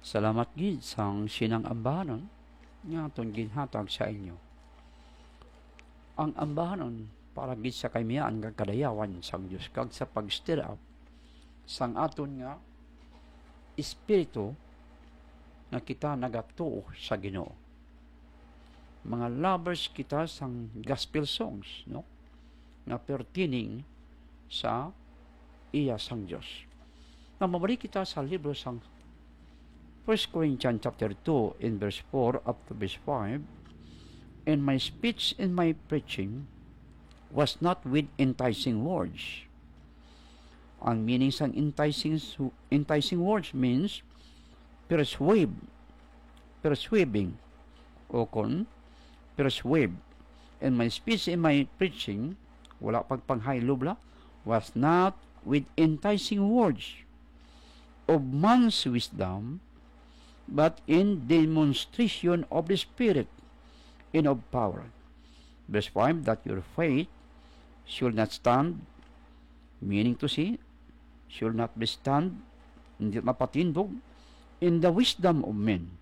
Salamat gid sang sinang ambahanon nga atong ginhatag sa inyo. Ang ambahanon para gid sa kaymiyaan nga kadayawan sang Dios kag sa pag-stir up sang aton nga espiritu na kita nagatuo sa Ginoo. Mga lovers kita sang gospel songs, no? Nga pertining sa iya sang Dios. Na mabalik kita sa libro sang 1 Corinthians chapter 2 in verse 4 up to verse 5. And my speech and my preaching was not with enticing words. Ang meaning sang enticing words means persuading o kon persuade. And my speech and my preaching, wala pagpanghaylobla, was not with enticing words of man's wisdom, but in demonstration of the Spirit and of power. Verse 5, that your faith should not stand, meaning to say, should not be stand, hindi mapatindog, in the wisdom of men,